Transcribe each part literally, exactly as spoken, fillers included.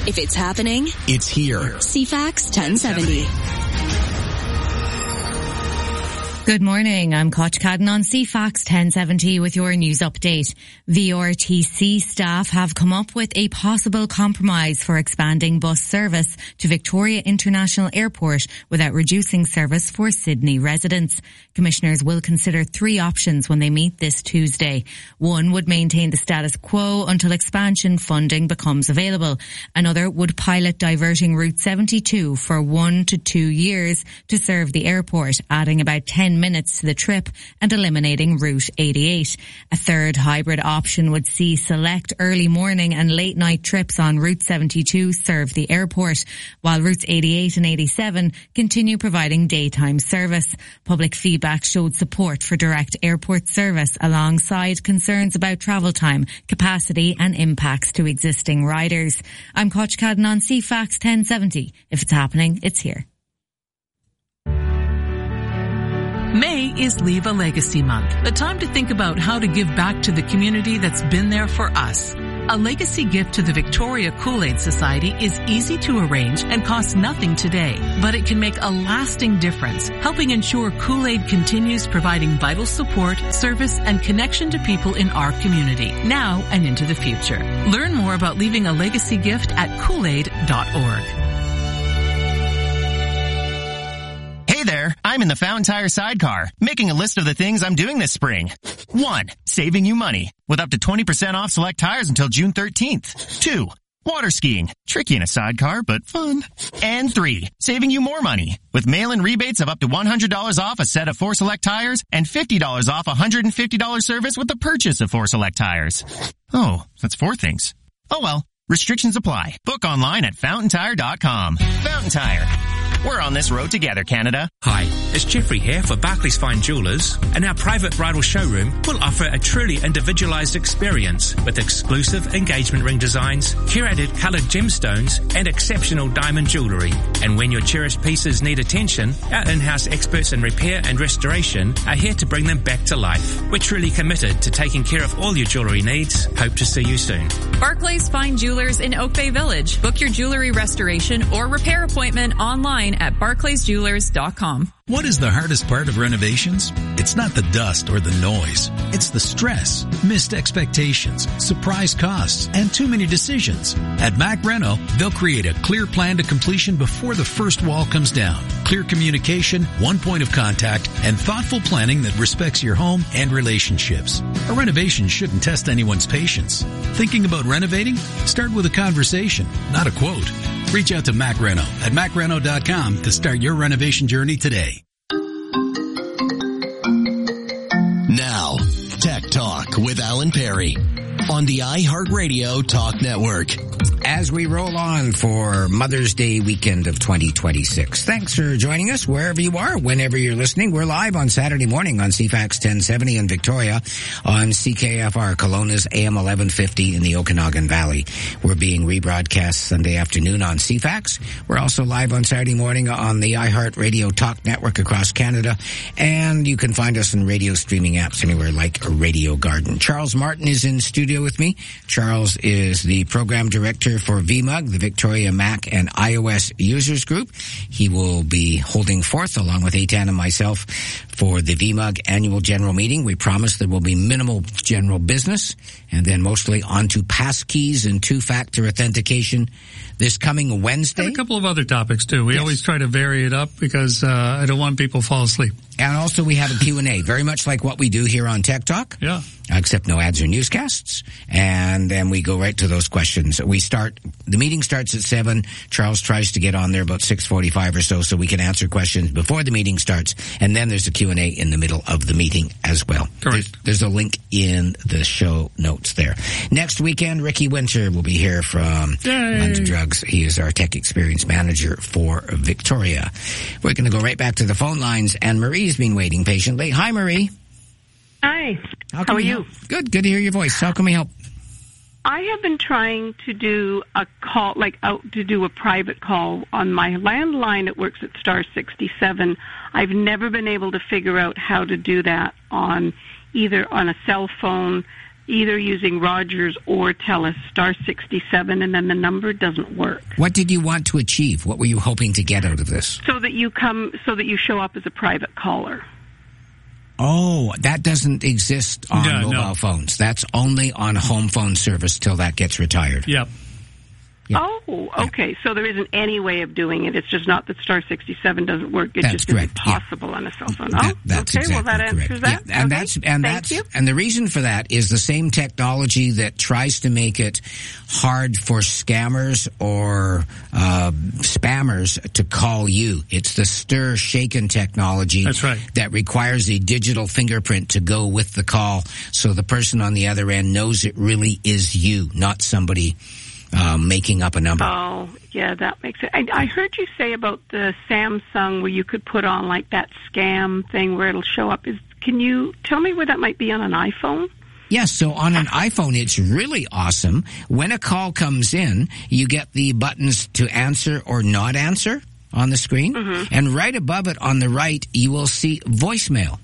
If it's happening, it's here. C FAX ten seventy. Good morning, I'm Koch Cadden on C FAX ten seventy with your news update. V R T C staff have come up with a possible compromise for expanding bus service to Victoria International Airport without reducing service for Sydney residents. Commissioners will consider three options when they meet this Tuesday. One would maintain the status quo until expansion funding becomes available. Another would pilot diverting Route seventy-two for one to two years to serve the airport, adding about ten minutes to the trip and eliminating Route eighty-eight. A third hybrid option would see select early morning and late night trips on Route seventy-two serve the airport, while Routes eighty-eight and eighty-seven continue providing daytime service. Public feedback showed support for direct airport service alongside concerns about travel time, capacity and impacts to existing riders. I'm Koch Cadden on C FAX ten seventy. If it's happening, it's here. May is Leave a Legacy Month, a time to think about how to give back to the community that's been there for us. A legacy gift to the Victoria Kool-Aid Society is easy to arrange and costs nothing today, but it can make a lasting difference, helping ensure Kool-Aid continues providing vital support, service, and connection to people in our community, now and into the future. Learn more about leaving a legacy gift at kool aid dot org. Hey there, I'm in the Fountain Tire sidecar, making a list of the things I'm doing this spring. One, saving you money, with up to twenty percent off select tires until June thirteenth. Two, water skiing, tricky in a sidecar, but fun. And three, saving you more money, with mail-in rebates of up to one hundred dollars off a set of four select tires and fifty dollars off a one hundred fifty dollars service with the purchase of four select tires. Oh, that's four things. Oh well, restrictions apply. Book online at fountain tire dot com. Fountain Tire. We're on this road together, Canada. Hi, it's Jeffrey here for Barclays Fine Jewellers, and our private bridal showroom will offer a truly individualized experience with exclusive engagement ring designs, curated colored gemstones, and exceptional diamond jewelry. And when your cherished pieces need attention, our in-house experts in repair and restoration are here to bring them back to life. We're truly committed to taking care of all your jewelry needs. Hope to see you soon. Barclays Fine Jewellers in Oak Bay Village. Book your jewelry restoration or repair appointment online at barclays jewelers dot com. What is the hardest part of renovations? It's not the dust or the noise. It's the stress, missed expectations, surprise costs, and too many decisions. At Mac Reno, they'll create a clear plan to completion before the first wall comes down. Clear communication, one point of contact, and thoughtful planning that respects your home and relationships. A renovation shouldn't test anyone's patience. Thinking about renovating? Start with a conversation, not a quote. Reach out to Mac Reno at mac reno dot com to start your renovation journey today. Now, Tech Talk with Alan Perry on the iHeartRadio Talk Network. As we roll on for Mother's Day weekend of twenty twenty-six. Thanks for joining us wherever you are, whenever you're listening. We're live on Saturday morning on C FAX ten seventy in Victoria, on C K F R Kelowna's A M eleven fifty in the Okanagan Valley. We're being rebroadcast Sunday afternoon on C FAX. We're also live on Saturday morning on the iHeartRadio Talk Network across Canada. And you can find us in radio streaming apps anywhere like Radio Garden. Charles Martin is in studio with me. Charles is the program director for V M U G, the Victoria Mac and iOS Users Group. He will be holding forth along with Eitan and myself for the V M U G annual general meeting. We promise there will be minimal general business and then mostly onto passkeys and two-factor authentication this coming Wednesday. And a couple of other topics too. We yes. always try to vary it up because uh, I don't want people to fall asleep. And also we have a Q and A, very much like what we do here on Tech Talk. Yeah. Except no ads or newscasts. And then we go right to those questions. We start, the meeting starts at seven. Charles tries to get on there about six forty-five or so so we can answer questions before the meeting starts. And then there's a Q and A in the middle of the meeting as well. Correct. There's, there's a link in the show notes there. Next weekend, Ricky Winter will be here from Yay. London Drugs. He is our tech experience manager for Victoria. We're going to go right back to the phone lines, and Marie's been waiting patiently. Hi, Marie. Hi. How, How are you? Help? Good. Good to hear your voice. How can we help? I have been trying to do a call, like out to do a private call on my landline. It works at star sixty-seven. I've never been able to figure out how to do that on either on a cell phone, either using Rogers or TELUS star sixty-seven, and then the number doesn't work. What did you want to achieve? What were you hoping to get out of this? So that you come, so that you show up as a private caller. Oh, that doesn't exist on yeah, mobile no. phones. That's only on home phone service till that gets retired. Yep. Yeah. Oh, okay. Yeah. So there isn't any way of doing it. It's just not that star sixty-seven doesn't work. It That's just correct. isn't possible yeah. on a cell phone. That, oh, that's okay. exactly Well, that correct. answers that. Yeah. And okay. that's and Thank that's you. and the reason for that is the same technology that tries to make it hard for scammers or uh, spammers to call you. It's the stir shaken technology. That's right. That requires a digital fingerprint to go with the call, so the person on the other end knows it really is you, not somebody Um, making up a number. Oh, yeah, that makes it. I, I heard you say about the Samsung where you could put on like that scam thing where it'll show up. Is can you tell me where that might be on an iPhone? Yes, so on an iPhone, it's really awesome. When a call comes in, you get the buttons to answer or not answer on the screen. Mm-hmm. And right above it on the right, you will see voicemail.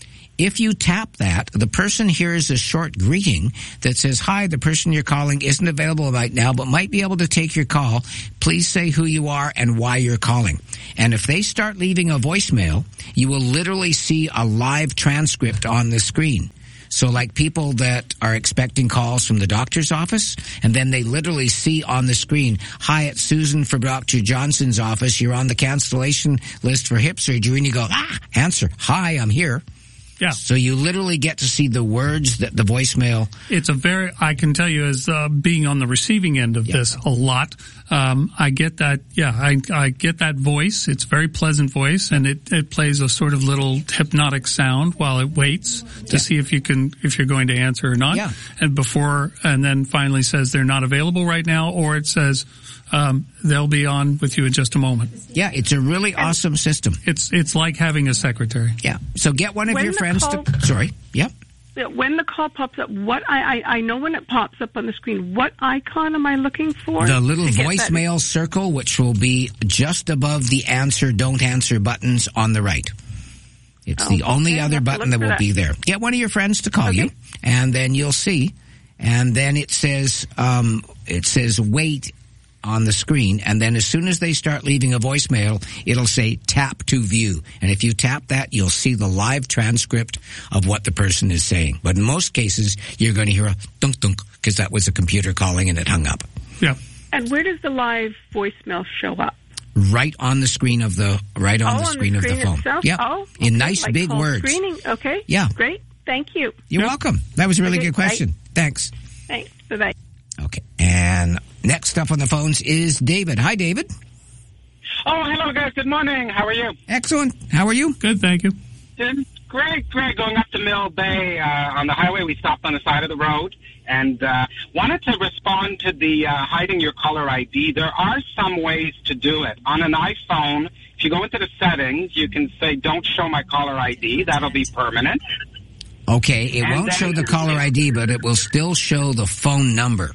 If you tap that, the person hears a short greeting that says, "Hi, the person you're calling isn't available right now, but might be able to take your call. Please say who you are and why you're calling." And if they start leaving a voicemail, you will literally see a live transcript on the screen. So like people that are expecting calls from the doctor's office, and then they literally see on the screen, "Hi, it's Susan from Doctor Johnson's office. You're on the cancellation list for hip surgery." And you go, ah, answer, "Hi, I'm here." Yeah. So you literally get to see the words that the voicemail. It's a very, I can tell you as uh, being on the receiving end of yeah. this a lot, um, I get that, yeah, I, I get that voice. It's a very pleasant voice, and it, it plays a sort of little hypnotic sound while it waits to yeah. see if you can, if you're going to answer or not. Yeah. And before, and then finally says they're not available right now, or it says, Um, they'll be on with you in just a moment. Yeah, it's a really awesome system. It's it's like having a secretary. Yeah. So get one of When your the friends call- to... Sorry. Yep. When the call pops up, what I, I I know when it pops up on the screen, what icon am I looking for? The little to get voicemail that? circle, which will be just above the answer, don't answer buttons on the right. It's Oh, the only okay, I'll other have to button look that for will that. be there. Get one of your friends to call Okay. you, and then you'll see. And then it says, um, it says wait on the screen, and then as soon as they start leaving a voicemail, it'll say tap to view. And if you tap that, you'll see the live transcript of what the person is saying. But in most cases, you're going to hear a dunk dunk, because that was a computer calling and it hung up. Yeah. And where does the live voicemail show up? Right on the screen of the, right on oh, the screen, on the screen of the phone. Itself? Yeah. Oh, okay. In nice like big call words. Screening. Okay. Yeah. Great. Thank you. You're Yep. welcome. That was a really Okay, good question. bye. Thanks. Thanks. Bye-bye. Okay. And next up on the phones is David. Hi, David. Oh, hello, guys. Good morning. How are you? Excellent. How are you? Good, thank you. Good. Great, great. Going up to Mill Bay uh, on the highway, we stopped on the side of the road and uh, wanted to respond to the uh, hiding your caller I D. There are some ways to do it. On an iPhone, if you go into the settings, you can say, don't show my caller I D. That'll be permanent. Okay. It And won't then- show the caller I D, but it will still show the phone number.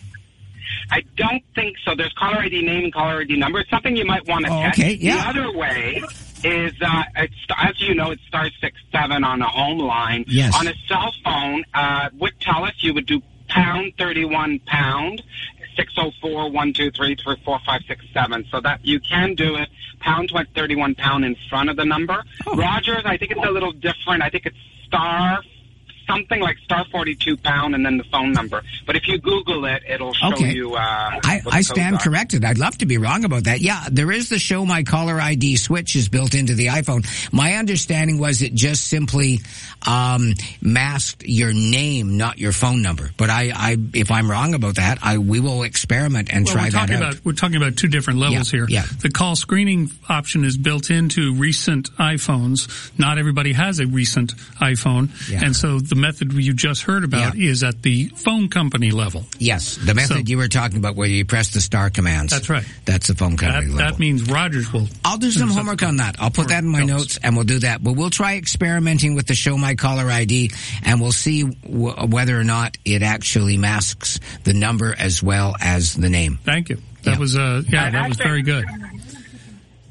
I don't think so. There's caller I D name and caller I D number. It's something you might want to Oh, test. okay, yeah. The other way is, uh, it's, as you know, it's star six seven on a home line. Yes. On a cell phone, uh, with TELUS, you would do pound thirty-one pound six oh four one two three three four five six seven. So that you can do it pound thirty-one pound in front of the number. Oh. Rogers, I think it's a little different. I think it's star something like star forty-two pound and then the phone number. But if you Google it, it'll show Okay. you. Uh, I, what I the stand codes are. corrected. I'd love to be wrong about that. Yeah, there is the show my caller I D switch is built into the iPhone. My understanding was it just simply um, masked your name, not your phone number. But I, I, if I'm wrong about that, I we will experiment and Well, try we're that talking out. about we're talking about two different levels Yeah, here. yeah. The call screening option is built into recent iPhones. Not everybody has a recent iPhone, Yeah. and so the method you just heard about Yeah. is at the phone company level. Yes, the method So- you were talking about where you press the star commands. That's right. That's the phone That, company level. that means Rogers will. I'll do some homework on that. I'll put that in my Or notes and we'll do that. But we'll try experimenting with the show my caller I D and we'll see w- whether or not it actually masks the number as well as the name. Thank you. That Yeah. was uh yeah, that was very good.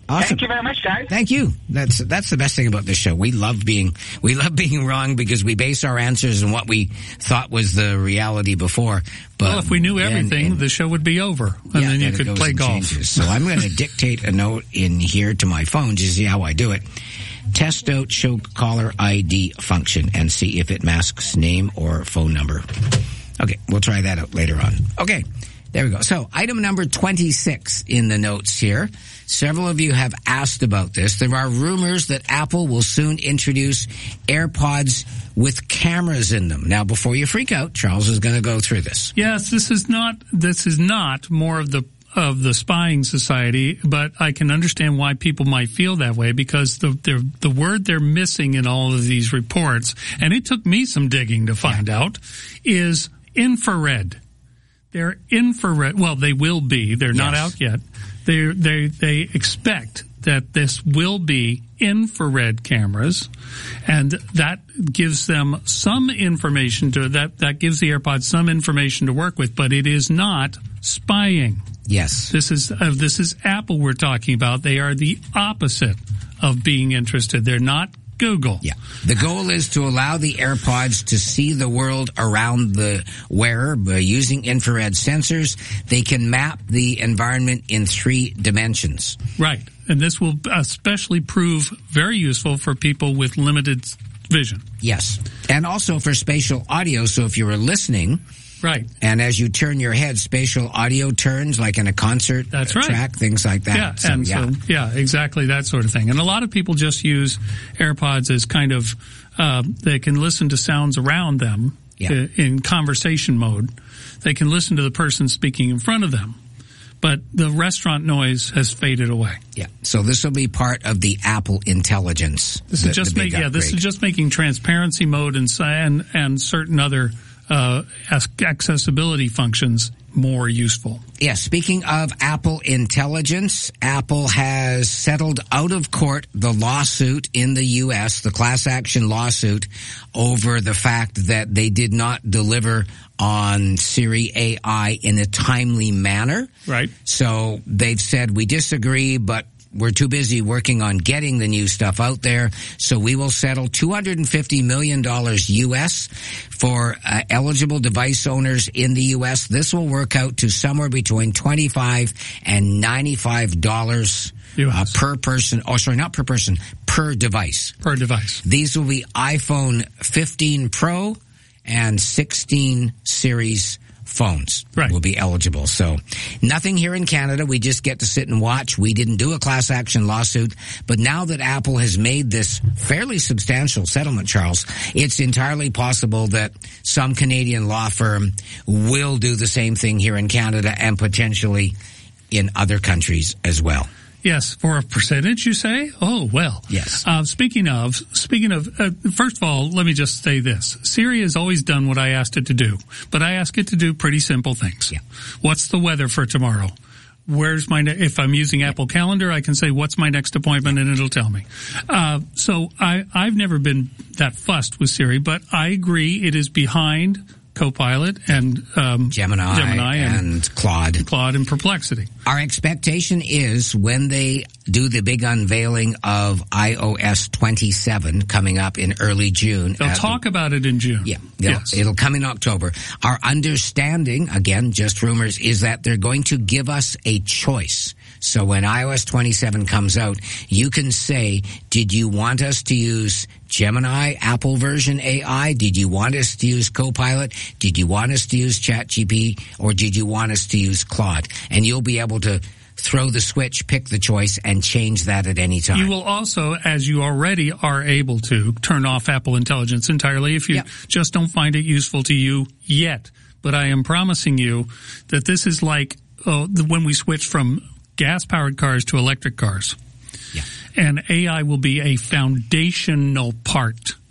Awesome. Thank you very much, guys. Thank you. That's that's the best thing about this show. We love being we love being wrong because we base our answers on what we thought was the reality before. But well, if we knew everything, and, and, the show would be over, and yeah, then you then could play golf. Changes. So I'm going to dictate a note in here to my phone to see how I do it. Test out show caller I D function and see if it masks name or phone number. Okay, we'll try that out later on. Okay. There we go. So, item number twenty-six in the notes here. Several of you have asked about this. There are rumors that Apple will soon introduce AirPods with cameras in them. Now, before you freak out, Charles is going to go through this. Yes, this is not this is not more of the of the spying society, but I can understand why people might feel that way because the the word they're missing in all of these reports, and it took me some digging to find yeah. out, is infrared. They're infrared. Well, they will be. They're yes. not out yet. They they they expect that this will be infrared cameras, and that gives them some information to that that gives the AirPods some information to work with. But it is not spying. Yes, this is uh, this is Apple we're talking about. They are the opposite of being interested. They're not Google. Yeah. The goal is to allow the AirPods to see the world around the wearer by using infrared sensors. They can map the environment in three dimensions. Right. And this will especially prove very useful for people with limited vision. Yes. And also for spatial audio. So if you were listening, right, and as you turn your head, spatial audio turns, like in a concert That's right. track, things like that. Yeah, so, and yeah. So, yeah, exactly that sort of thing. And a lot of people just use AirPods as kind of, uh, they can listen to sounds around them yeah. in conversation mode. They can listen to the person speaking in front of them. But the restaurant noise has faded away. Yeah. So this will be part of the Apple Intelligence. This the, is just the make, yeah, this is just making transparency mode and and, and certain other uh accessibility functions more useful. Yeah, speaking of Apple Intelligence, Apple has settled out of court the lawsuit in the U S, the class action lawsuit, over the fact that they did not deliver on Siri A I in a timely manner. Right. So they've said, we disagree, but we're too busy working on getting the new stuff out there, so we will settle two hundred fifty million dollars U S for uh, eligible device owners in the U S. This will work out to somewhere between twenty-five and ninety-five dollars uh, per person. Oh, sorry, not per person, per device. Per device. These will be iPhone fifteen Pro and sixteen series phones right. will be eligible. So nothing here in Canada. We just get to sit and watch. We didn't do a class action lawsuit. But now that Apple has made this fairly substantial settlement, Charles, it's entirely possible that some Canadian law firm will do the same thing here in Canada and potentially in other countries as well. Yes, for a percentage, you say? Oh, well. Yes. Uh, speaking of, speaking of, uh, first of all, let me just say this. Siri has always done what I asked it to do, but I ask it to do pretty simple things. Yeah. What's the weather for tomorrow? Where's my, ne- if I'm using Apple Calendar, I can say, what's my next appointment, and it'll tell me. Uh, so I, I've never been that fussed with Siri, but I agree it is behind Copilot and um, Gemini, Gemini and, and Claude. Claude and Perplexity. Our expectation is when they do the big unveiling of i O S twenty-seven coming up in early June. They'll uh, talk about it in June. Yeah, yes. It'll come in October. Our understanding, again, just rumors, is that they're going to give us a choice. So when i O S twenty-seven comes out, you can say, did you want us to use Gemini, Apple version A I? Did you want us to use Copilot? Did you want us to use ChatGPT? Or did you want us to use Claude? And you'll be able to throw the switch, pick the choice, and change that at any time. You will also, as you already are able to, turn off Apple Intelligence entirely if you yep. just don't find it useful to you yet. But I am promising you that this is like uh, when we switched from gas-powered cars to electric cars. Yeah. And A I will be a foundational part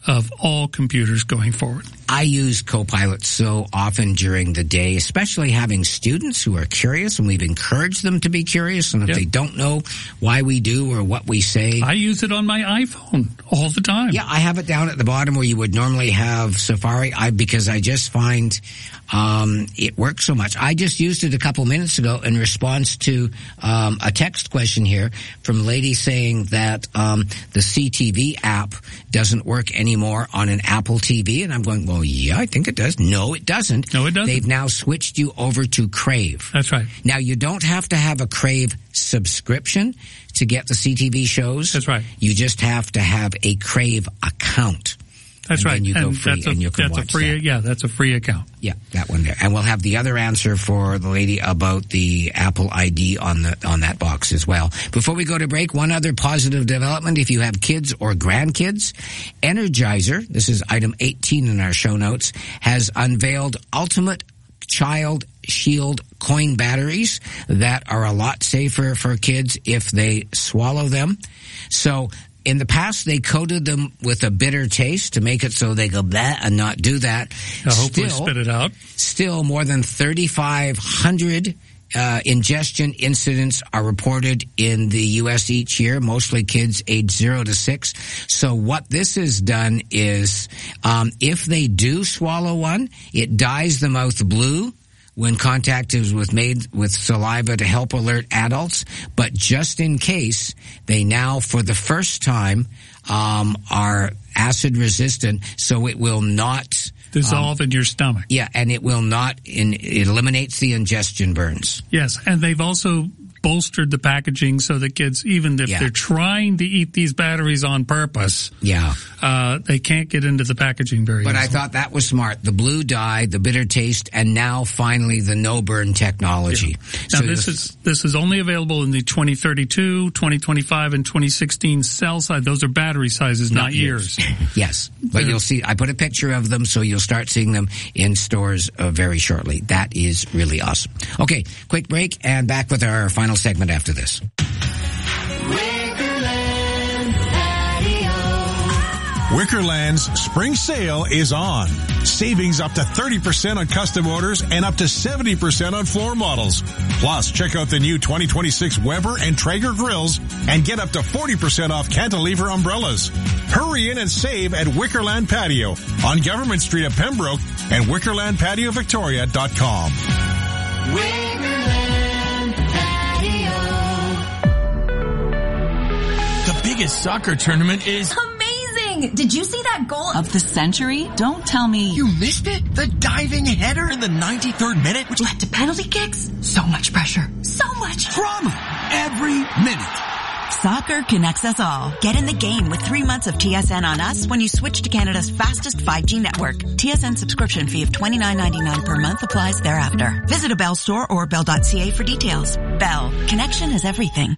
of all computers going forward. I use Copilot so often during the day, especially having students who are curious, and we've encouraged them to be curious, and if Yep. they don't know why we do or what we say. I use it on my iPhone all the time. Yeah, I have it down at the bottom where you would normally have Safari, I, because I just find um, it works so much. I just used it a couple minutes ago in response to um, a text question here from a lady saying that um, the C T V app doesn't work anymore on an Apple T V, and I'm going, well, yeah, I think it does. No, it doesn't. No, it doesn't. They've now switched you over to Crave. That's right. Now, you don't have to have a Crave subscription to get the C T V shows. That's right. You just have to have a Crave account. That's and right. Then you go and free that's a, and you can that's watch a free, that. Yeah, that's a free account. Yeah, that one there. And we'll have the other answer for the lady about the Apple I D on the on that box as well. Before we go to break, one other positive development. If you have kids or grandkids, Energizer, this is item eighteen in our show notes, has unveiled Ultimate Child Shield coin batteries that are a lot safer for kids if they swallow them. So in the past, they coated them with a bitter taste to make it so they go bleh and not do that. Now, hopefully Still- spit it out. Still, more than thirty-five hundred uh, ingestion incidents are reported in the U S each year, mostly kids aged zero to six. So what this has done is, um, if they do swallow one, it dyes the mouth blue when contact is with made with saliva to help alert adults. But just in case, they now, for the first time, um, are acid resistant, so it will not Dissolve um, in your stomach. Yeah, and it will not, in, it eliminates the ingestion burns. Yes, and they've also bolstered the packaging so that kids, even if Yeah. they're trying to eat these batteries on purpose, Yeah. uh, they can't get into the packaging very But I easily. thought that was smart. The blue dye, the bitter taste, and now finally the no burn technology. Now So this the- is this is only available in the twenty thirty-two, twenty twenty-five, and twenty sixteen cell size. Those are battery sizes, not, years. Yes, but you'll see, I put a picture of them, so you'll start seeing them in stores uh, very shortly. That is really awesome. Okay, quick break, and back with our final segment after this. Wickerland's spring sale is on. Savings up to thirty percent on custom orders and up to seventy percent on floor models. Plus, check out the new twenty twenty-six Weber and Traeger grills and get up to forty percent off cantilever umbrellas. Hurry in and save at Wickerland Patio on Government Street at Pembroke and wickerland patio victoria dot com. The biggest soccer tournament is amazing! Did you see that goal of the century? Don't tell me. You missed it? The diving header in the ninety-third minute, which led to penalty kicks? So much pressure. So much drama every minute. Soccer connects us all. Get in the game with three months of T S N on us when you switch to Canada's fastest five G network. T S N subscription fee of twenty-nine ninety-nine per month applies thereafter. Visit a Bell store or bell dot c a for details. Bell. Connection is everything.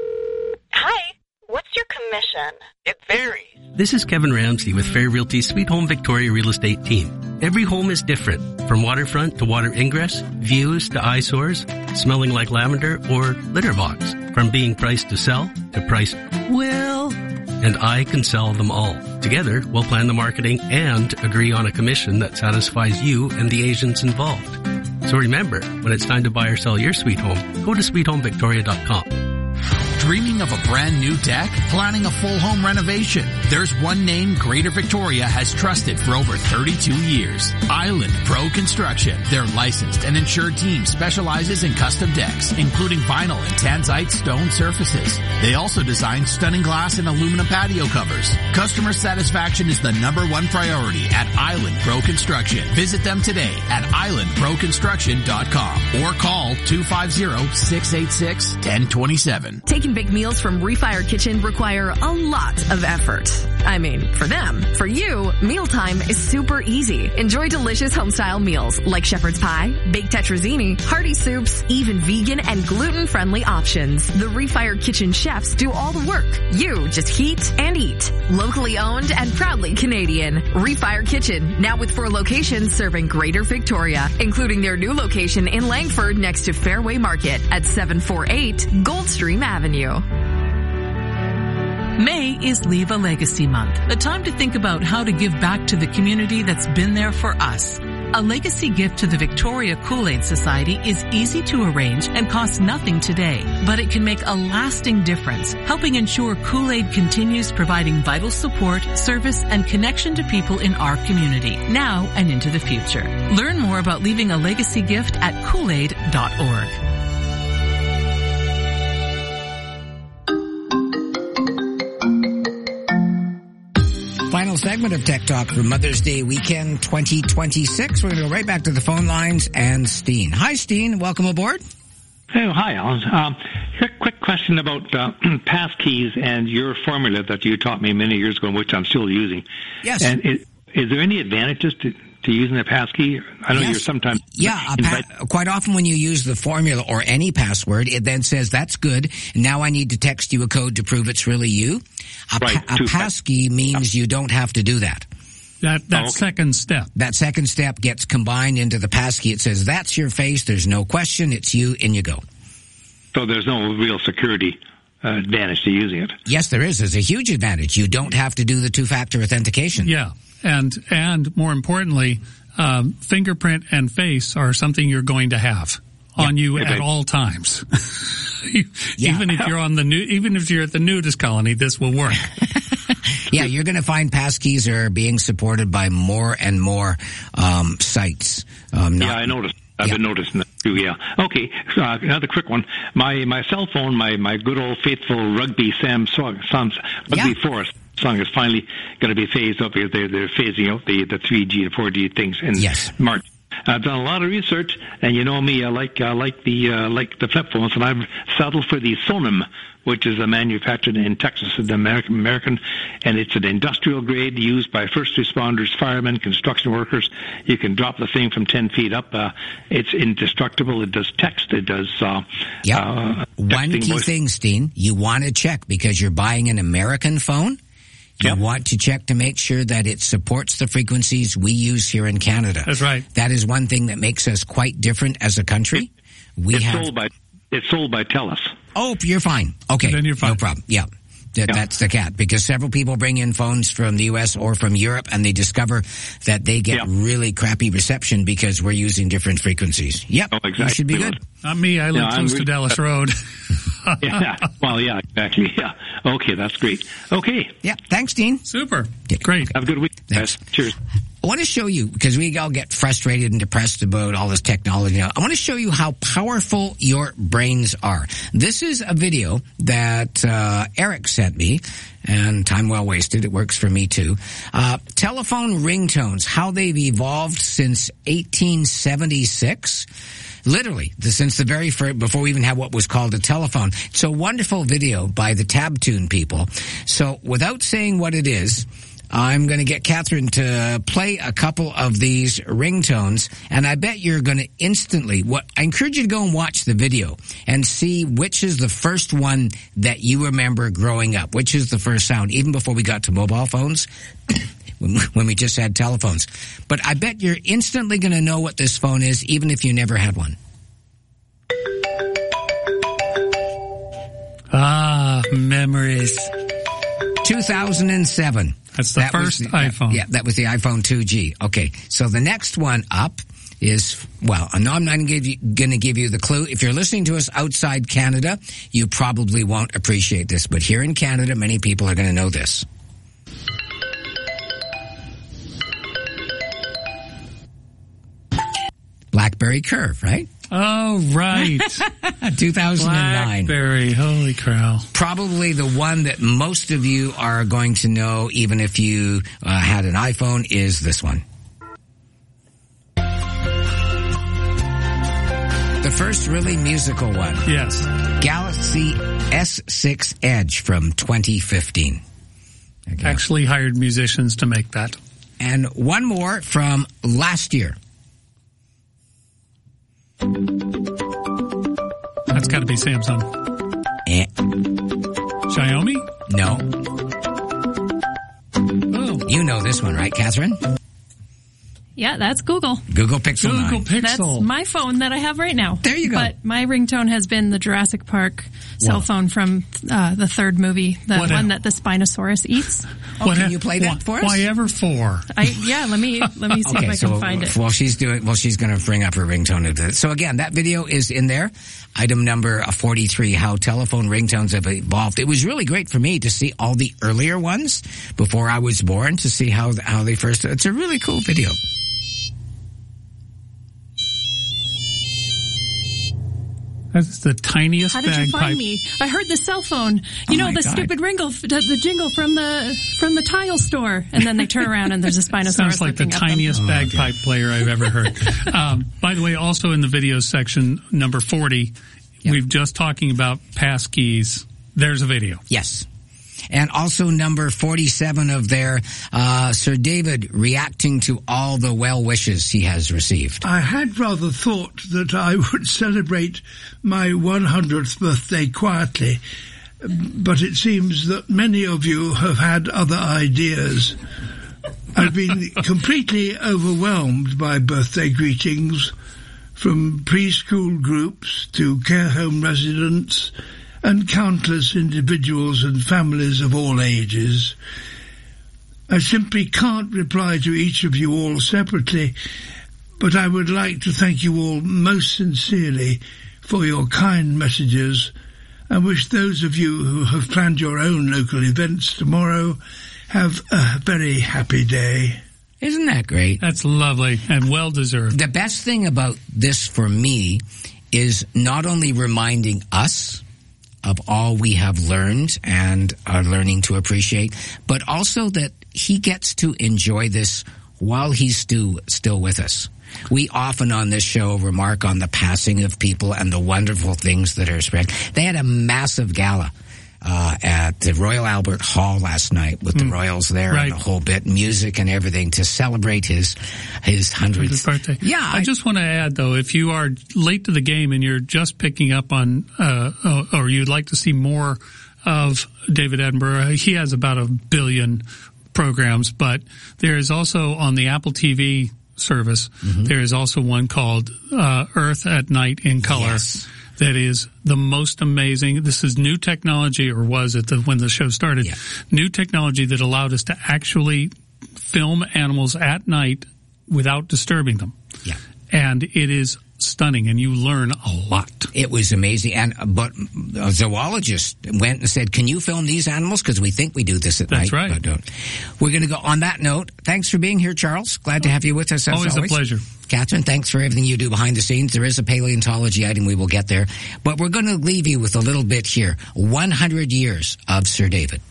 Hi. What's your commission? It varies. This is Kevin Ramsey with Fair Realty's Sweet Home Victoria Real Estate team. Every home is different, from waterfront to water ingress, views to eyesores, smelling like lavender, or litter box. From being priced to sell to priced well, and I can sell them all. Together, we'll plan the marketing and agree on a commission that satisfies you and the agents involved. So remember, when it's time to buy or sell your sweet home, go to sweet home victoria dot com. Dreaming of a brand new deck? Planning a full home renovation? There's one name Greater Victoria has trusted for over thirty-two years. Island Pro Construction. Their licensed and insured team specializes in custom decks, including vinyl and tanzite stone surfaces. They also design stunning glass and aluminum patio covers. Customer satisfaction is the number one priority at Island Pro Construction. Visit them today at island pro construction dot com or call two five zero, six eight six, one zero two seven. Taking big meals from Refire Kitchen require a lot of effort. I mean, for them. For you, mealtime is super easy. Enjoy delicious home-style meals like shepherd's pie, baked tetrazzini, hearty soups, even vegan and gluten-friendly options. The Refire Kitchen chefs do all the work. You just heat and eat. Locally owned and proudly Canadian. Refire Kitchen, now with four locations serving Greater Victoria, including their new location in Langford next to Fairway Market at seven forty-eight Goldstream Avenue. May is Leave a Legacy Month, a time to think about how to give back to the community that's been there for us. A legacy gift to the Victoria Kool-Aid Society is easy to arrange and costs nothing today, but it can make a lasting difference, helping ensure Kool-Aid continues providing vital support, service, and connection to people in our community, now and into the future. Learn more about leaving a legacy gift at kool aid dot org. Final segment of Tech Talk for Mother's Day weekend twenty twenty-six. We're going to go right back to the phone lines and Steen. Hi, Steen. Welcome aboard. Oh, hi, Alan. Um, quick, quick question about uh, passkeys and your formula that you taught me many years ago, which I'm still using. Yes. And is, is there any advantages to, to using a passkey? I know Yes. you're sometimes... Yeah, a pa- quite often when you use the formula or any password, it then says, that's good. Now I need to text you a code to prove it's really you. A, Right, pa- a two- passkey means you don't have to do that. That that Oh, okay. second step. That second step gets combined into the passkey. It says, that's your face. There's no question. It's you, and you go. So there's no real security uh, advantage to using it. Yes, there is. There's a huge advantage. You don't have to do the two-factor authentication. Yeah, and and more importantly, um, fingerprint and face are something you're going to have on you Okay. at all times. You- Yeah. Even if you're on the new, even if you're at the nudist colony, this will work. Yeah, you're going to find passkeys are being supported by more and more um, sites. Um, not, yeah, I noticed. I've been noticing that too, yeah. Okay, uh, another quick one. My my cell phone, my, my good old faithful Rugby Sam song, songs, Rugby Yeah. Forest song is finally going to be phased up because they're, they're phasing out the, the three G and four G things in Yes. March. I've done a lot of research, and you know me, I like I like the uh, like the flip phones, and I've settled for the Sonim, which is a manufactured in Texas, it's American, American, and it's an industrial grade used by first responders, firemen, construction workers. You can drop the thing from ten feet up. Uh, it's indestructible. It does text. It does. Uh, Yeah. uh, One texting, key voice- thing, Steen, you want to check because you're buying an American phone. You want to check to make sure that it supports the frequencies we use here in Canada. That's right. That is one thing that makes us quite different as a country. We it's have. sold by it's sold by TELUS. Oh, you're fine. Okay. Then you're fine. No problem. Yeah. That, That's the cat. Because several people bring in phones from the U S or from Europe and they discover that they get really crappy reception because we're using different frequencies. Yep. Oh, exactly. You should be good. Not me. I live Yeah, I'm close to really- Dallas Road. yeah. Well, yeah, exactly. Yeah. Okay, that's great. Okay. Yeah. Thanks, Dean. Super. Great. Have a good week, guys. Cheers. I want to show you, because we all get frustrated and depressed about all this technology now, I want to show you how powerful your brains are. This is a video that uh, Eric sent me, and time well wasted. It works for me too. Uh, telephone ringtones, how they've evolved since eighteen seventy-six. Literally, the, since the very first, before we even had what was called a telephone. It's a wonderful video by the Tabtune people. So without saying what it is, I'm going to get Catherine to play a couple of these ringtones, and I bet you're going to instantly, what, I encourage you to go and watch the video and see which is the first one that you remember growing up, which is the first sound, even before we got to mobile phones, when we just had telephones. But I bet you're instantly going to know what this phone is, even if you never had one. Ah, memories. two thousand seven. That's the That was first the- iPhone. Yeah, that was the iPhone two G. Okay, so the next one up is, well, I know I'm not going to give you the clue. If you're listening to us outside Canada, you probably won't appreciate this. But here in Canada, many people are going to know this. BlackBerry Curve, right? Oh, right. two thousand nine. BlackBerry, holy cow. Probably the one that most of you are going to know, even if you uh, had an iPhone, is this one. The first really musical one. Yes. Galaxy S six Edge from twenty fifteen. Okay. Actually hired musicians to make that. And one more from last year. That's got to be Samsung. Eh. Xiaomi? No. Oh. You know this one, right, Catherine? Yeah, that's Google. Google Pixel Google nine. Pixel. That's my phone that I have right now. There you go. But my ringtone has been the Jurassic Park cell Wow. phone from uh, the third movie, the What one a- that the Spinosaurus eats. Oh, What can ha- you play that for us? Why ever four? I yeah, let me let me see Okay, if I so can find it. well, she's doing well. She's going to bring up her ringtone. Of this. So again, that video is in there. Item number forty-three: How telephone ringtones have evolved. It was really great for me to see all the earlier ones before I was born to see how how they first. It's a really cool video. That's the tiniest How did you bagpipe. find me? I heard the cell phone. You Oh know my the God. stupid ringle, the, the jingle from the from the tile store, and then they turn around and there's a Spinosaurus. Sounds like the looking at them. tiniest bagpipe player I've ever heard. um, by the way, also in the video section, number forty, we've just talking about passkeys. There's a video. Yes. And also number forty-seven of there, uh, Sir David reacting to all the well wishes he has received. I had rather thought that I would celebrate my hundredth birthday quietly, but it seems that many of you have had other ideas. I've been completely overwhelmed by birthday greetings from preschool groups to care home residents and countless individuals and families of all ages. I simply can't reply to each of you all separately, but I would like to thank you all most sincerely for your kind messages and wish those of you who have planned your own local events tomorrow have a very happy day. Isn't that great? That's lovely and well deserved. The best thing about this for me is not only reminding us of all we have learned and are learning to appreciate, but also that he gets to enjoy this while he's still, still with us. We often on this show remark on the passing of people and the wonderful things that are spread. They had a massive gala uh, at the Royal Albert Hall last night with the Mm. royals there Right. and the whole bit, music and everything to celebrate his his hundredth birthday. Yeah, I, I just want to add though, if you are late to the game and you're just picking up on, uh, or you'd like to see more of David Attenborough, he has about a billion programs, but there is also on the Apple T V service, Mm-hmm. there is also one called uh, Earth at Night in Color. Yes. That is the most amazing. This is new technology, or was it the, when the show started? Yeah. New technology that allowed us to actually film animals at night without disturbing them. Yeah. And it is stunning, and you learn a lot. It was amazing. And but a zoologist went and said, "Can you film these animals? Because we think we do this at That's night." right. But don't. We're going to go on that note. Thanks for being here, Charles. Glad to have you with us. As Always always, a pleasure. Catherine, thanks for everything you do behind the scenes. There is a paleontology item. We will get there. But we're going to leave you with a little bit here. one hundred years of Sir David.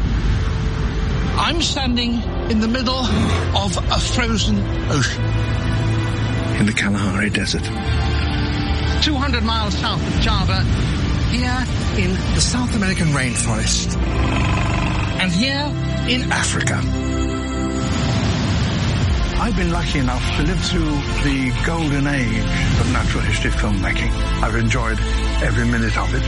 I'm standing in the middle of a frozen ocean. In the Kalahari Desert. two hundred miles south of Java, here in The South American rainforest. and here in Africa. I've been lucky enough to live through the golden age of natural history filmmaking. I've enjoyed every minute of it.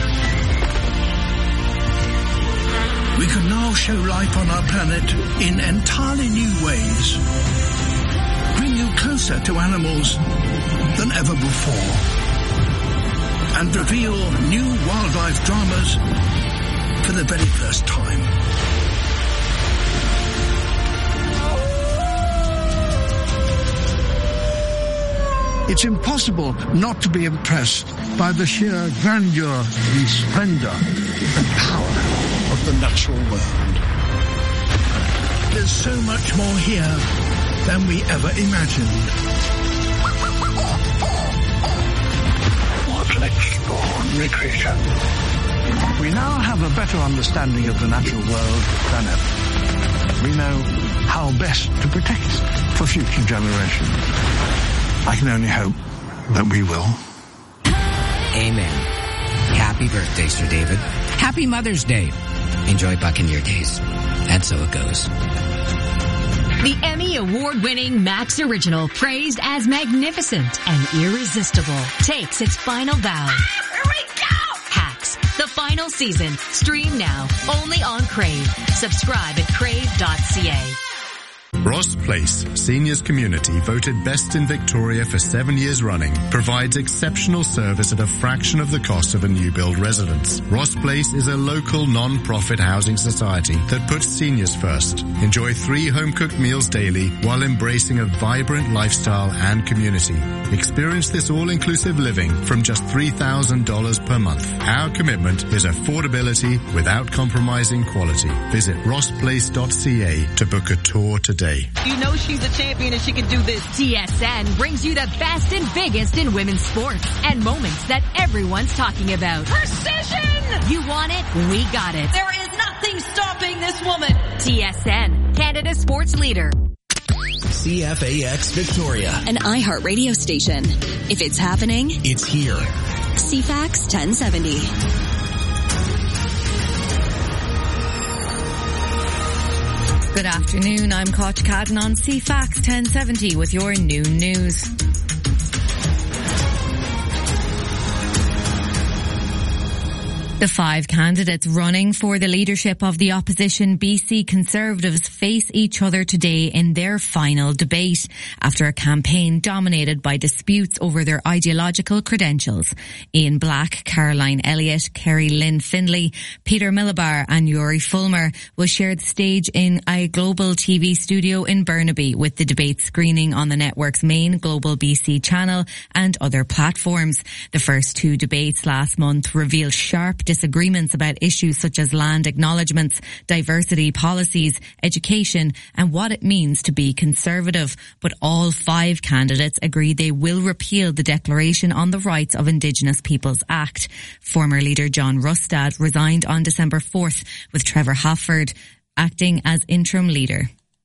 We can now show life on our planet in entirely new ways. Bring you closer to animals than ever before. And reveal new wildlife dramas for the very first time. It's impossible not to be impressed by the sheer grandeur, the splendor, and power of the natural world. There's so much more here than we ever imagined. What an extraordinary creature. We now have a better understanding of the natural world than ever. We know how best to protect it for future generations. I can only hope that we will. Amen. Happy birthday, Sir David. Happy Mother's Day. Enjoy Buccaneer Days. And so it goes. The Emmy award-winning Max Original, praised as magnificent and irresistible, takes its final bow. Here we go! Hacks, the final season. Stream now, only on Crave. Subscribe at crave dot c a. Ross Place, Seniors Community, voted best in Victoria for seven years running, provides exceptional service at a fraction of the cost of a new build residence. Ross Place is a local non-profit housing society that puts seniors first. Enjoy three home-cooked meals daily while embracing a vibrant lifestyle and community. Experience this all-inclusive living from just three thousand dollars per month. Our commitment is affordability without compromising quality. Visit ross place dot c a to book a tour today. You know she's a champion and she can do this. T S N brings you the best and biggest in women's sports and moments that everyone's talking about. Precision! You want it? We got it. There is nothing stopping this woman. T S N, Canada's sports leader. C F A X Victoria, an iHeartRadio station. If it's happening, it's here. C FAX ten seventy. Good afternoon, I'm Koch Cadden on C FAX ten seventy with your noon news. The five candidates running for the leadership of the opposition B C Conservatives face each other today in their final debate after a campaign dominated by disputes over their ideological credentials. Ian Black, Caroline Elliott, Kerry Lynn Findlay, Peter Millibar and Yuri Fulmer will share the stage in a global T V studio in Burnaby with the debate screening on the network's main Global B C channel and other platforms. The first two debates last month revealed sharp disagreements about issues such as land acknowledgements, diversity policies, education, and what it means to be conservative. But all five candidates agree they will repeal the Declaration on the Rights of Indigenous Peoples Act. Former leader John Rustad resigned on December fourth, with Trevor Hofford acting as interim leader.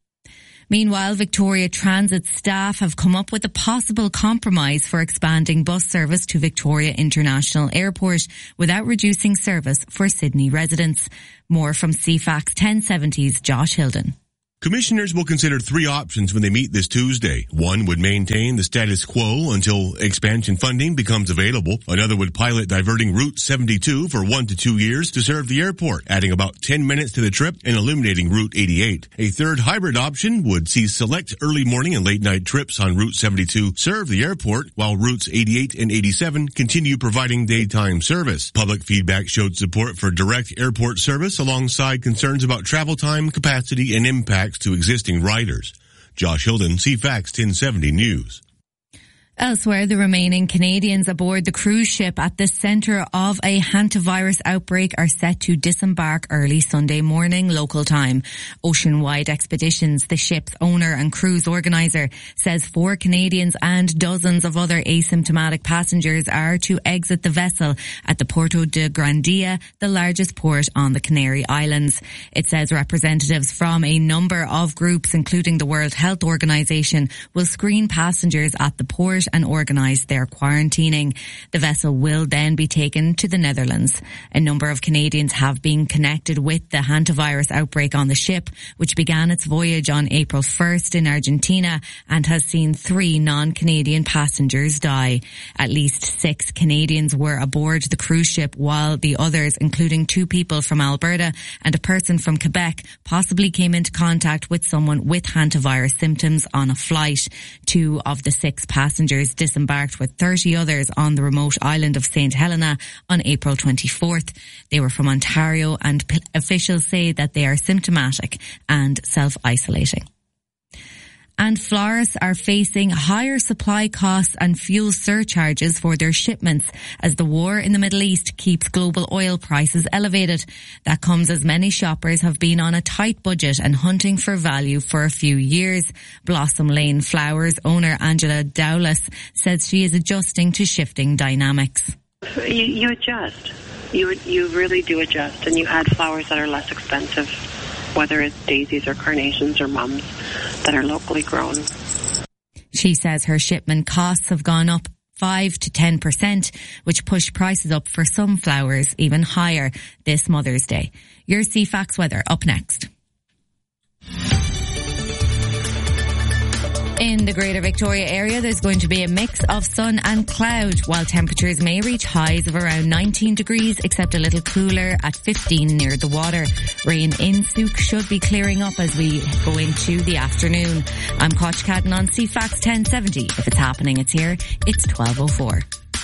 Meanwhile, Victoria Transit staff have come up with a possible compromise for expanding bus service to Victoria International Airport without reducing service for Sydney residents. More from C FAX ten seventy's Josh Hilden. Commissioners will consider three options when they meet this Tuesday. One would maintain the status quo until expansion funding becomes available. Another would pilot diverting Route seventy-two for one to two years to serve the airport, adding about ten minutes to the trip and eliminating Route eighty-eight. A third hybrid option would see select early morning and late night trips on Route seventy-two serve the airport, while Routes eighty-eight and eighty-seven continue providing daytime service. Public feedback showed support for direct airport service alongside concerns about travel time, capacity, and impact to existing riders. Josh Hilden, C FAX ten seventy News. Elsewhere, the remaining Canadians aboard the cruise ship at the centre of a hantavirus outbreak are set to disembark early Sunday morning local time. Oceanwide Expeditions, the ship's owner and cruise organiser, says four Canadians and dozens of other asymptomatic passengers are to exit the vessel at the Porto de Grandia, the largest port on the Canary Islands. It says representatives from a number of groups, including the World Health Organization, will screen passengers at the port and organise their quarantining. The vessel will then be taken to the Netherlands. A number of Canadians have been connected with the hantavirus outbreak on the ship, which began its voyage on April first in Argentina and has seen three non-Canadian passengers die. At least six Canadians were aboard the cruise ship, while the others, including two people from Alberta and a person from Quebec, possibly came into contact with someone with hantavirus symptoms on a flight. Two of the six passengers disembarked with thirty others on the remote island of Saint Helena on April twenty-fourth. They were from Ontario, and p- officials say that they are symptomatic and self-isolating. And florists are facing higher supply costs and fuel surcharges for their shipments as the war in the Middle East keeps global oil prices elevated. That comes as many shoppers have been on a tight budget and hunting for value for a few years. Blossom Lane Flowers owner Angela Dowless says she is adjusting to shifting dynamics. You, you adjust. You you really do adjust, and you add flowers that are less expensive, whether it's daisies or carnations or mums that are locally grown. She says her shipment costs have gone up five to ten percent, which pushed prices up for some flowers even higher this Mother's Day. Your C FAX weather up next. In the Greater Victoria area, there's going to be a mix of sun and cloud, while temperatures may reach highs of around nineteen degrees, except a little cooler at fifteen near the water. Rain in Souk should be clearing up as we go into the afternoon. I'm Koch Cadden on C FAX ten seventy. If it's happening, it's here. It's twelve oh four.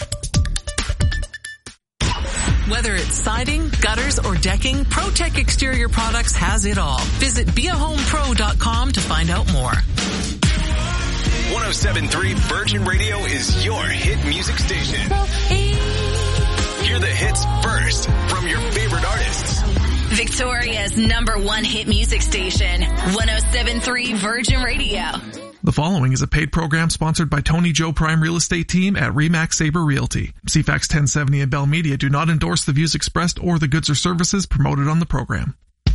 Whether it's siding, gutters, or decking, ProTech Exterior Products has it all. Visit be a home pro dot com to find out more. one oh seven point three Virgin Radio is your hit music station. Hear the hits first from your favorite artists. Victoria's number one hit music station, one oh seven point three Virgin Radio. The following is a paid program sponsored by Tony Joe Prime Real Estate Team at Remax Sabre Realty. C FAX ten seventy and Bell Media do not endorse the views expressed or the goods or services promoted on the program.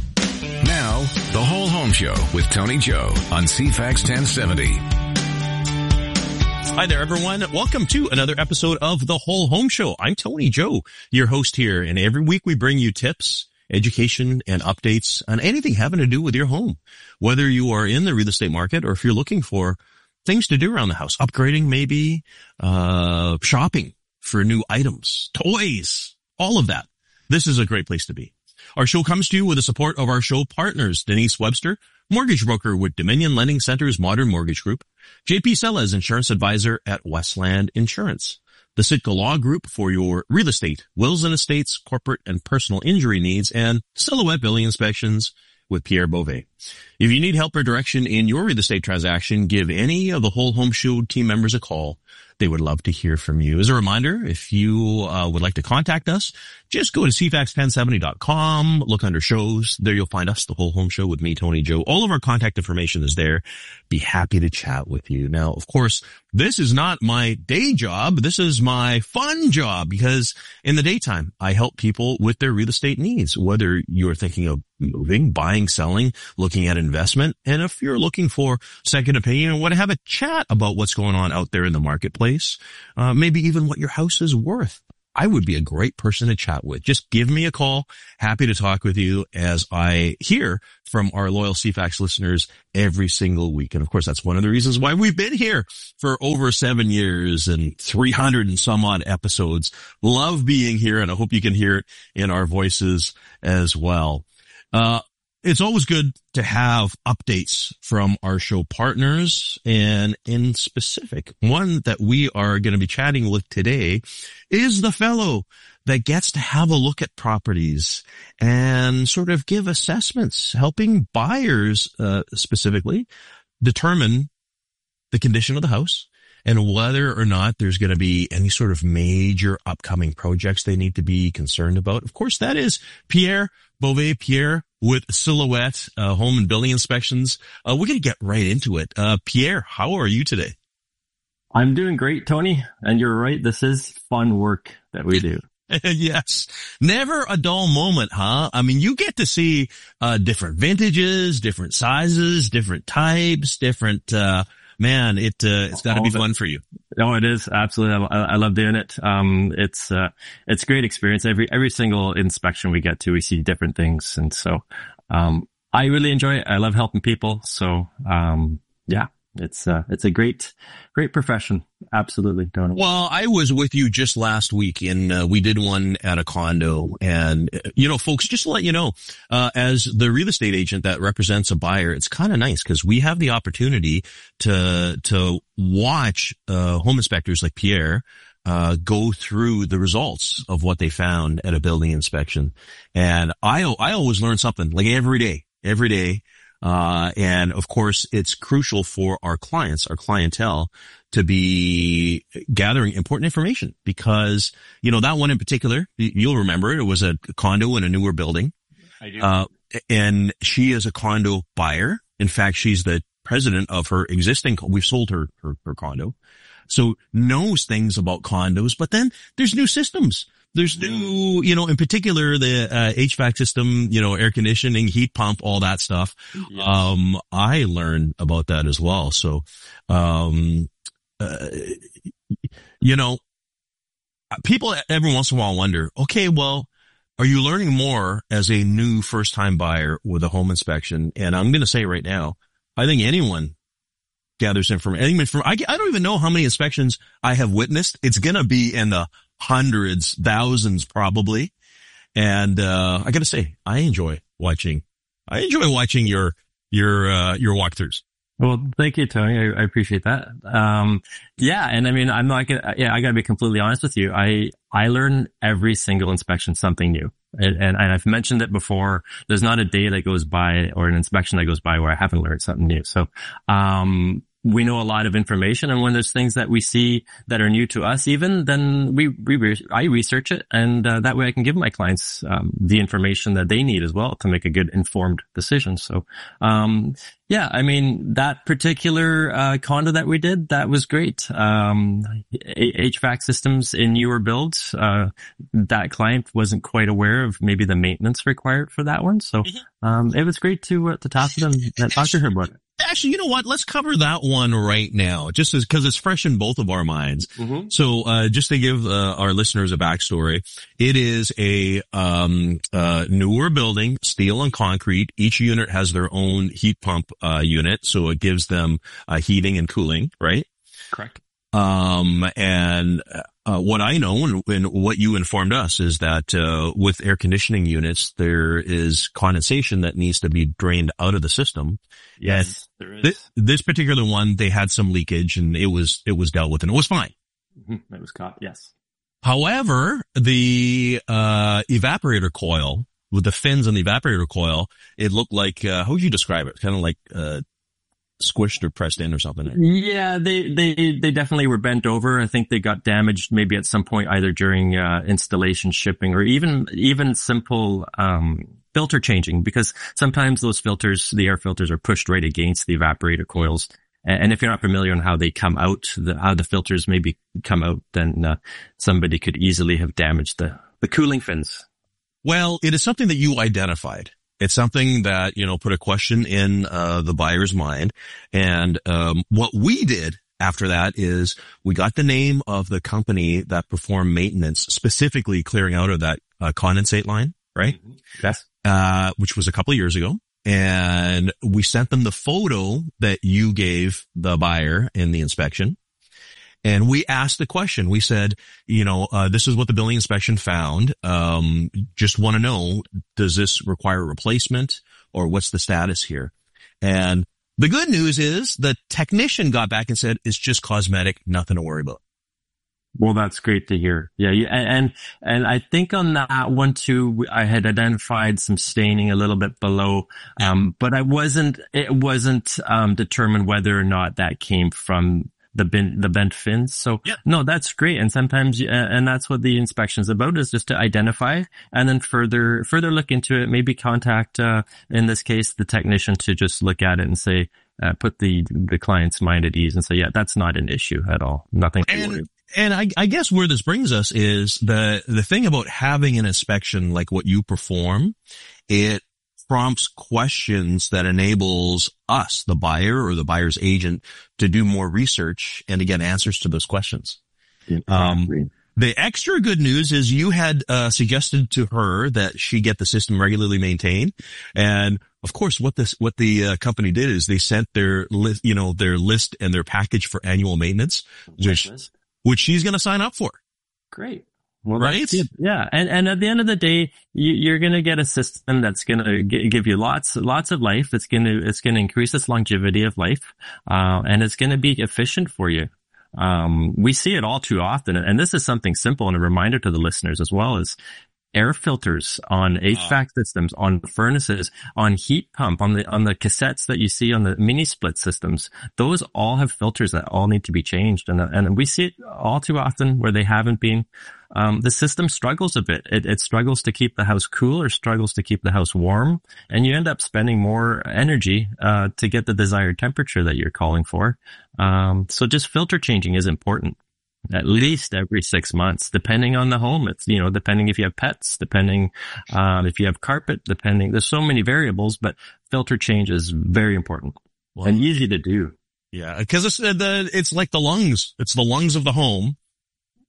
Now, The Whole Home Show with Tony Joe on C FAX ten seventy. Hi there, everyone. Welcome to another episode of The Whole Home Show. I'm Tony Joe, your host here, and every week we bring you tips, education, and updates on anything having to do with your home. Whether you are in the real estate market or if you're looking for things to do around the house, upgrading maybe, uh, shopping for new items, toys, all of that. This is a great place to be. Our show comes to you with the support of our show partners, Denise Webster, mortgage broker with Dominion Lending Center's Modern Mortgage Group, J P Sellers, insurance advisor at Westland Insurance, the Sitka Law Group for your real estate, wills and estates, corporate and personal injury needs, and Silhouette Building Inspections with Pierre Beauvais. If you need help or direction in your real estate transaction, give any of the Whole Home Show team members a call. They would love to hear from you. As a reminder, if you uh, would like to contact us, just go to c fax ten seventy dot com, look under shows. There you'll find us, The Whole Home Show with me, Tony Joe. All of our contact information is there. Be happy to chat with you. Now, of course, this is not my day job. This is my fun job because in the daytime, I help people with their real estate needs, whether you're thinking of moving, buying, selling, looking at investment. And if you're looking for second opinion and want to have a chat about what's going on out there in the marketplace, uh, maybe even what your house is worth, I would be a great person to chat with. Just give me a call. Happy to talk with you as I hear from our loyal C FAX listeners every single week. And of course, that's one of the reasons why we've been here for over seven years and three hundred and some odd episodes. Love being here, and I hope you can hear it in our voices as well. Uh, It's always good to have updates from our show partners, and in specific, one that we are going to be chatting with today is the fellow that gets to have a look at properties and sort of give assessments, helping buyers uh, specifically determine the condition of the house and whether or not there's going to be any sort of major upcoming projects they need to be concerned about. Of course, that is Pierre Beauvais. Pierre with Silhouette uh, Home and Building Inspections. Uh, we're going to get right into it. Uh, Pierre, how are you today? I'm doing great, Tony. And you're right. This is fun work that we do. Yes. Never a dull moment, huh? I mean, you get to see uh different vintages, different sizes, different types, different uh man, it uh, it's got to be fun for you. No, it is absolutely. I, I love doing it. Um, it's uh, it's a great experience. Every every single inspection we get to, we see different things, and so um, I really enjoy it. I love helping people. So um, yeah, it's uh, it's a great great profession. Absolutely, don't know. Well, I was with you just last week, and uh, we did one at a condo. And uh, you know, folks, just to let you know, uh, as the real estate agent that represents a buyer, it's kind of nice because we have the opportunity to to watch uh, home inspectors like Pierre uh go through the results of what they found at a building inspection. And I I always learn something, like every day, every day. Uh, and of course, it's crucial for our clients, our clientele, to be gathering important information because, you know, that one in particular, you'll remember it, it was a condo in a newer building. I do. Uh, and she is a condo buyer. In fact, she's the president of her existing, we've sold her, her, her condo. So knows things about condos, but then there's new systems. There's new, you know, in particular, the uh, H V A C system, you know, air conditioning, heat pump, all that stuff. Yeah. Um, I learned about that as well. So, um, uh, you know, people every once in a while wonder, okay, well, are you learning more as a new first time buyer with a home inspection? And I'm going to say right now, I think anyone gathers information. From, I, I don't even know how many inspections I have witnessed. It's going to be in the hundreds, thousands probably. And, uh, I got to say, I enjoy watching, I enjoy watching your, your, uh, your walkthroughs. Well, thank you, Tony. I, I appreciate that. Um, yeah. And I mean, I'm not gonna, yeah, I gotta be completely honest with you. I, I learn every single inspection something new. And, and, and I've mentioned it before. There's not a day that goes by or an inspection that goes by where I haven't learned something new. So, um, we know a lot of information, and when there's things that we see that are new to us even, then we, we I research it, and uh, that way I can give my clients um, the information that they need as well to make a good informed decision. So, um, yeah, I mean, that particular uh, condo that we did, that was great. Um, H V A C systems in newer builds, uh, that client wasn't quite aware of maybe the maintenance required for that one. So, um, it was great to uh, to talk to them, uh, talk to her about it. Actually, you know what? Let's cover that one right now, just as, cause it's fresh in both of our minds. Mm-hmm. So, uh, just to give, uh, our listeners a backstory, it is a, um, uh, newer building, steel and concrete. Each unit has their own heat pump, uh, unit. So it gives them, uh, heating and cooling, right? Correct. Um, and, uh, what I know and, and what you informed us is that, uh, with air conditioning units, there is condensation that needs to be drained out of the system. Yes, and there is. Th- this particular one, they had some leakage and it was, it was dealt with and it was fine. Mm-hmm. It was caught. Yes. However, the, uh, evaporator coil with the fins on the evaporator coil, it looked like, uh, how would you describe it? Kind of like, uh, squished or pressed in or something. Yeah, they, they, they definitely were bent over. I think they got damaged maybe at some point either during, uh, installation, shipping, or even, even simple, um, filter changing, because sometimes those filters, the air filters are pushed right against the evaporator coils. And if you're not familiar on how they come out, the, how the filters maybe come out, then, uh, somebody could easily have damaged the, the cooling fins. Well, it is something that you identified. It's something that, you know, put a question in, uh, the buyer's mind. And, um, what we did after that is we got the name of the company that performed maintenance, specifically clearing out of that, uh, condensate line, right? Mm-hmm. Yes. Uh, which was a couple of years ago. And we sent them the photo that you gave the buyer in the inspection. And we asked the question. We said, you know, uh, this is what the building inspection found. Um, just want to know, does this require a replacement or what's the status here? And the good news is the technician got back and said, it's just cosmetic, nothing to worry about. Well, that's great to hear. Yeah. And, and I think on that one too, I had identified some staining a little bit below. Um, but I wasn't, it wasn't, um, determined whether or not that came from the bent, the bent fins. So yeah. No, that's great. And sometimes, uh, and that's what the inspection is about, is just to identify and then further, further look into it, maybe contact, uh, in this case, the technician to just look at it and say, uh, put the, the client's mind at ease and say, yeah, that's not an issue at all. Nothing to and, worry about. And I, I guess where this brings us is the, the thing about having an inspection like what you perform, it prompts questions that enables us, the buyer or the buyer's agent, to do more research and to get answers to those questions. Exactly. Um, the extra good news is you had, uh, suggested to her that she get the system regularly maintained. And of course, what this, what the uh, company did is they sent their list, you know, their list and their package for annual maintenance, which, which she's going to sign up for. Great. Well, right? Yeah. And, and at the end of the day, you, you're going to get a system that's going to g- give you lots, lots of life. It's going to, it's going to increase its longevity of life. Uh, and it's going to be efficient for you. Um, we see it all too often. And this is something simple and a reminder to the listeners as well, is air filters on H V A C systems, on furnaces, on heat pump, on the, on the cassettes that you see on the mini split systems. Those all have filters that all need to be changed. And, and we see it all too often where they haven't been. Um, the system struggles a bit. It, it struggles to keep the house cool or struggles to keep the house warm. And you end up spending more energy, uh, to get the desired temperature that you're calling for. Um, so just filter changing is important. At least every six months, depending on the home. It's, you know, depending if you have pets, depending, um, if you have carpet, depending, there's so many variables, but filter change is very important well, and easy to do. Yeah. Cause it's the, it's like the lungs. It's the lungs of the home.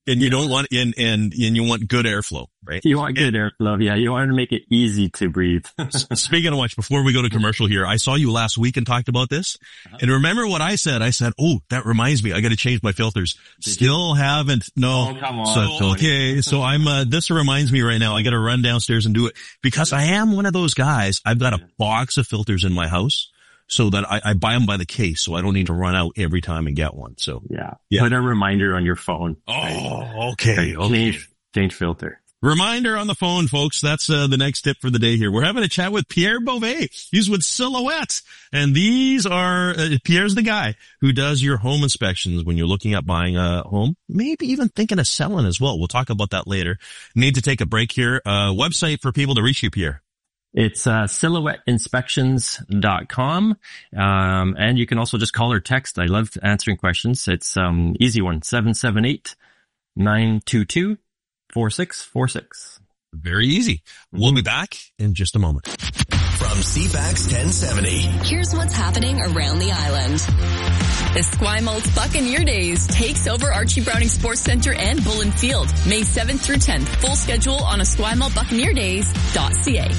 And you don't want, and, and, and you want good airflow, right? You want good airflow. Yeah. You want to make it easy to breathe. Speaking of which, before we go to commercial here, I saw you last week and talked about this. Uh-huh. And remember what I said? I said, oh, that reminds me. I got to change my filters. Did Still you? haven't. No. Oh, come on. So, okay. So I'm, uh, this reminds me right now. I got to run downstairs and do it because I am one of those guys. I've got a box of filters in my house. So that I, I buy them by the case, so I don't need to run out every time and get one. So yeah, yeah. Put a reminder on your phone. Oh, right? okay. okay. Change, change filter. Reminder on the phone, folks. That's uh, the next tip for the day here. We're having a chat with Pierre Beauvais. He's with Silhouette, and these are uh, Pierre's the guy who does your home inspections when you're looking at buying a home, maybe even thinking of selling as well. We'll talk about that later. Need to take a break here. Uh, website for people to reach you, Pierre. It's uh, silhouette inspections dot com. Um, and you can also just call or text. I love answering questions. It's um easy one, seven seven eight, nine two two, four six four six. Very easy. We'll be back in just a moment. From C FAX ten seventy. Here's what's happening around the island. The Esquimalt Buccaneer Days takes over Archie Browning Sports Centre and Bullen Field, May seventh through tenth. Full schedule on esquimalt buccaneer days dot c a.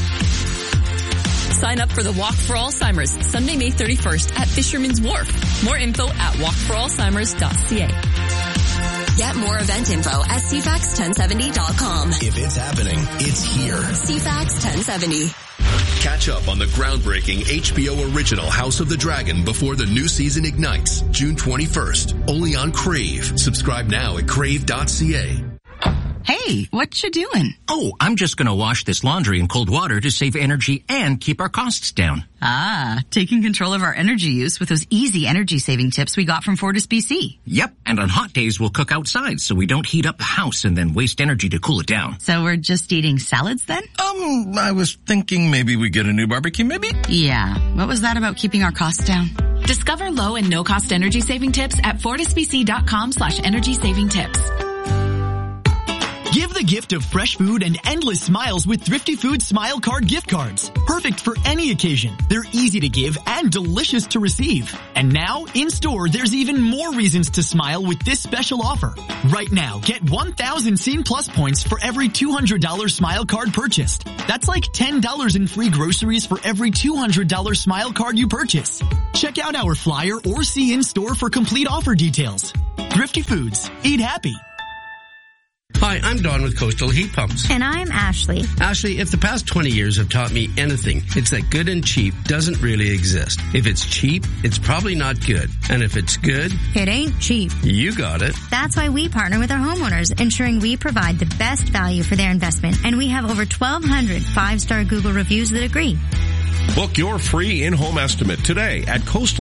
Sign up for the Walk for Alzheimer's, Sunday, May thirty-first at Fisherman's Wharf. More info at walk for alzheimers dot c a. Get more event info at c fax ten seventy dot com. If it's happening, it's here. C FAX ten seventy. Catch up on the groundbreaking H B O original House of the Dragon before the new season ignites, June twenty-first, only on Crave. Subscribe now at crave dot c a. Hey, what you doing? Oh, I'm just gonna wash this laundry in cold water to save energy and keep our costs down. Ah, taking control of our energy use with those easy energy saving tips we got from Fortis B C. Yep, and on hot days we'll cook outside so we don't heat up the house and then waste energy to cool it down. So we're just eating salads then? Um, I was thinking maybe we get a new barbecue, maybe? Yeah, what was that about keeping our costs down? Discover low and no cost energy saving tips at fortis b c dot com slash energy saving tips. Give the gift of fresh food and endless smiles with Thrifty Foods Smile Card gift cards. Perfect for any occasion. They're easy to give and delicious to receive. And now, in store, there's even more reasons to smile with this special offer. Right now, get one thousand Scene Plus points for every two hundred dollars Smile Card purchased. That's like ten dollars in free groceries for every two hundred dollars Smile Card you purchase. Check out our flyer or see in store for complete offer details. Thrifty Foods. Eat happy. Hi, I'm Don with Coastal Heat Pumps. And I'm Ashley. Ashley, if the past twenty years have taught me anything, it's that good and cheap doesn't really exist. If it's cheap, it's probably not good. And if it's good, it ain't cheap. You got it. That's why we partner with our homeowners, ensuring we provide the best value for their investment. And we have over twelve hundred five-star Google reviews that agree. Book your free in-home estimate today at coastal